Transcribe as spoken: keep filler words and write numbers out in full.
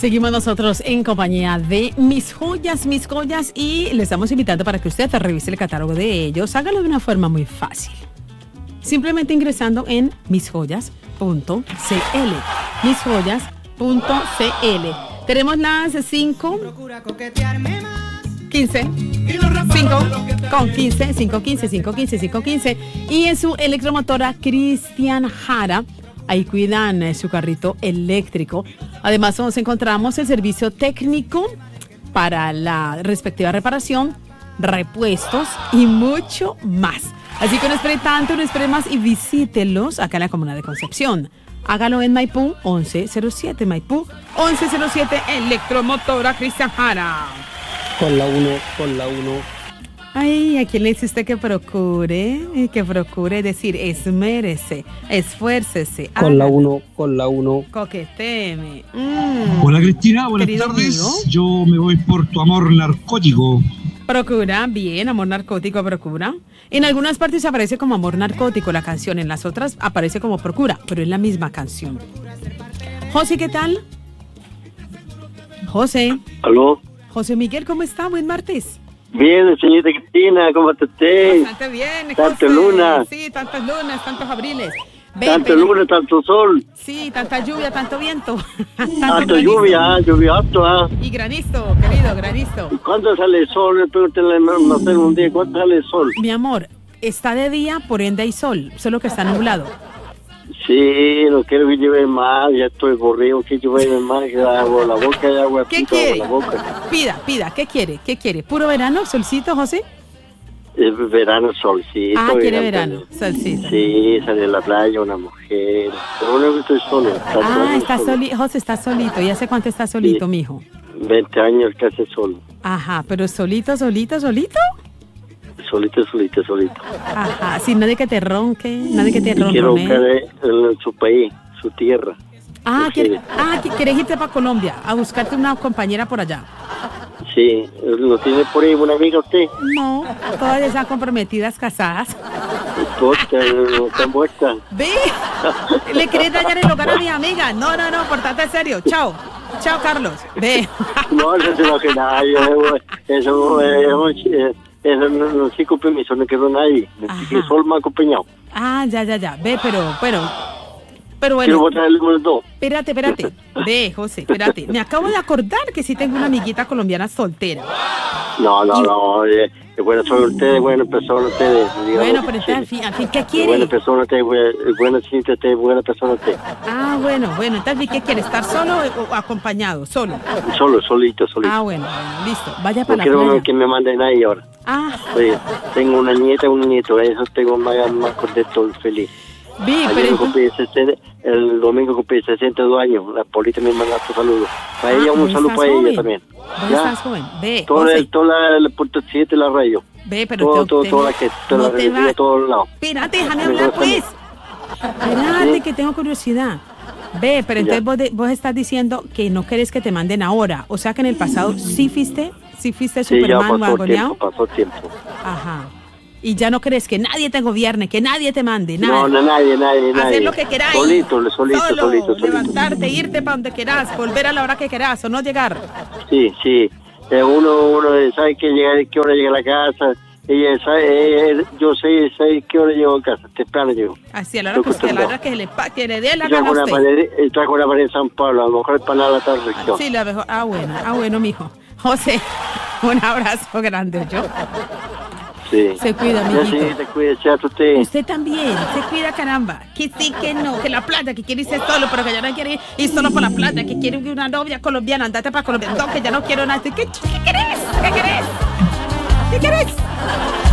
Seguimos nosotros en compañía de Mis Joyas, Mis Joyas, y le estamos invitando para que usted revise el catálogo de ellos. Hágalo de una forma muy fácil. Simplemente ingresando en mis joyas punto c l. mis joyas punto c l. Tenemos las cinco, quince, cinco con quince, cinco quince, cinco quince, cinco quince. Y en su electromotora Cristian Jara, ahí cuidan eh, su carrito eléctrico. Además, nos encontramos el servicio técnico para la respectiva reparación, repuestos y mucho más. Así que no espere tanto, no espere más y visítelos acá en la Comuna de Concepción. Hágalo en Maipú once cero siete, Maipú once cero siete, Electromotora Cristian Jara. Con la uno, con la uno. Ay, ¿a quién le dice usted que procure? Que procure, es decir, esmérese, esfuércese. Con la uno, con la uno. Coqueteme. Mm. Hola Cristina, buenas Querido tardes. amigo. Yo me voy por tu amor narcótico. Procura, bien, amor narcótico, procura. En algunas partes aparece como amor narcótico la canción, en las otras aparece como procura, pero es la misma canción. José, ¿qué tal? José. ¿Aló? José Miguel, ¿cómo está? Buen martes. Bien, señorita Cristina, ¿cómo está usted? Bastante bien, Tanta José. luna. Sí, tantas lunas, tantos abriles. Ve, Tanto pero- luna, tanto sol, Sí, tanta lluvia, tanto viento. Tanto tanto granizo. lluvia, ah, lluvia alto, ah. Y granizo, querido, granizo. ¿Cuándo sale el sol? Pregúntenle, no, no sé, un día, ¿cuándo sale el sol? Mi amor, está de día, por ende hay sol, solo que está nublado. Sí, no quiero que llueve más, ya estoy corrido, que llueve más, que agua la boca y agua ¿Qué pita quiere? la boca. Pida, pida, ¿qué quiere? ¿Qué quiere? ¿Puro verano, solcito, José? Es verano, solcito. Ah, quiere y- verano, solcito. Sí, sale a la playa una mujer. Pero bueno, estoy solo. Ah, está solito, José está solito. ¿Y hace cuánto está solito, Sí. mijo? veinte años casi solo. Ajá, pero solito, solito, solito. Solito, solito, solito. Ajá, sin nadie que te ronque, nadie que te Y quiero ronronee. buscar en su país, su tierra. Ah, ¿Qué ¿quiere- quiere? ah, que- ¿quieres irte para Colombia a buscarte una compañera por allá? Sí, ¿lo tiene por ahí una amiga usted? No, todas están comprometidas, casadas. Escucha, no está muerta. Ve, le querés dañar el hogar a mi amiga. No, no, no, portate serio. Chao, chao, Carlos. Ve. No, eso se lo que nadie. Eso, eso, eso, eso no, no sí con permiso, no quiero nadie. Ajá. Que sol me ha acompañado. Ah, ya, ya, ya. Ve, pero, pero, pero Quiero bueno. votar el número dos. Espérate, espérate. Ve, José, espérate. Me acabo de acordar que sí tengo una amiguita colombiana soltera. No, no, Y- no. Eh, eh, bueno, son ustedes, buenas personas ustedes. digamos Bueno, que pero sí. entonces, al fin, al fin, ¿qué Eh, quiere? Buena persona ustedes, buena, buena señorita ustedes, buena persona ustedes. Ah, bueno, bueno. Entonces, ¿qué quiere? ¿Estar solo o acompañado? Solo. Solo, solito, solito. Ah, bueno, bueno, listo. Vaya No para la quiero playa. que me manden nadie ahora. Ah, Oye, tengo una nieta y un nieto, eso tengo más, más contento y feliz. vi, Ayer pero me entonces- cumplí sesenta, el domingo cumplí sesenta y dos años. La Polita me manda tu saludo. Para Ah, ella, un vos saludo estás para joven. ella también. Vos ¿Ya? estás joven. Ve, Todo José, el, toda la, la punto siete la rayo. ve, pero Todo, te- todo, te- toda la que, toda no la te religión va- de todos lados. Espérate, déjame Me hablar, gusta pues. mucho. Espérate, Sí. que tengo curiosidad. Ve, pero Ya. entonces vos, de- vos estás diciendo que no querés que te manden ahora. O sea que en el pasado sí fuiste, sí fuiste Sí, ya Superman pasó vagoneado. tiempo, pasó tiempo. Ajá. Y ya no crees que nadie te gobierne, que nadie te mande, nada. No, no, nadie, nadie, nadie. Hacer lo que queráis. Solito, solito, Solo, solito, solito. levantarte, irte para donde querás, volver a la hora que querás o no llegar. Sí, sí. Eh, uno, uno sabe que llega, qué hora llega a la casa. Ella sabe, eh, yo sé, sé qué hora llego a casa. Temprano llego. Así, a la hora que, usted, a la hora que, le, pa- que le dé la gana Trajo a una usted. pared, eh, trajo una pared en San Pablo. A lo mejor para la tarde región. Sí, la mejor. Ah, bueno, ah, bueno, mijo. José, un abrazo grande, yo. Sí. Se cuida, Ya, mijito. sí, te cuide, a usted. Usted también, se cuida, caramba. Que sí, que no, que la playa, que quiere irse solo, pero que ya no quiere ir solo por la playa, que quiere una novia colombiana, andate para Colombia. No, que ya no quiero nada. ¿Qué, qué querés? ¿Qué querés? ¿Qué querés?